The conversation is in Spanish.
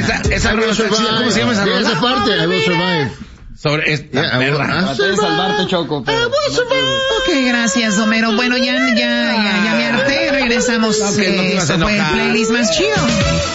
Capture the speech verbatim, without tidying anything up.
Esa, esa rola está chida. ¿Cómo se llama esa rola? Esa parte, I will survive. Sobre esta Yeah, perra. Traté de salvarte, Choco, pero... Ok, gracias, Homero. Bueno, ya, ya, ya, ya me harté. Regresamos. No, que no te Eh, ibas a esto fue el enojar. playlist más chido.